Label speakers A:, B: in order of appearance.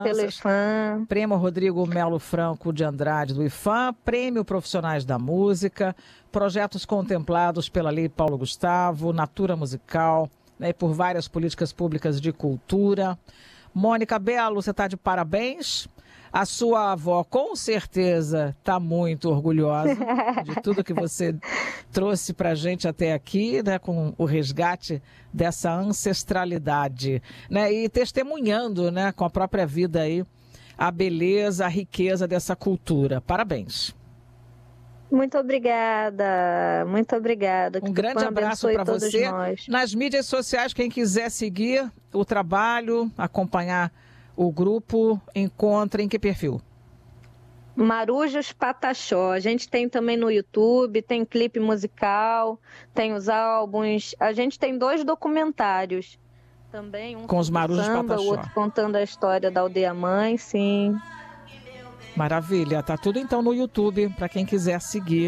A: pelo IFAM.
B: Prêmio Rodrigo Melo Franco de Andrade do IFAM, Prêmio Profissionais da Música, projetos contemplados pela Lei Paulo Gustavo, Natura Musical, né, e por várias políticas públicas de cultura. Mônica Belo, você está de parabéns. A sua avó, com certeza, está muito orgulhosa de tudo que você trouxe para a gente até aqui, né, com o resgate dessa ancestralidade, né, e testemunhando, né, com a própria vida aí, a beleza, a riqueza dessa cultura. Parabéns.
A: Muito obrigada, muito obrigada.
B: Um grande abraço para você.
A: Nós.
B: Nas mídias sociais, quem quiser seguir o trabalho, acompanhar o grupo, encontra em que perfil?
A: Marujos Pataxó. A gente tem também no YouTube, tem clipe musical, tem os álbuns. A gente tem 2 documentários também. Um
B: com os Marujos
A: samba,
B: Pataxó.
A: O outro contando a história da Aldeia Mãe, sim.
B: Maravilha. Tá tudo então no YouTube para quem quiser seguir.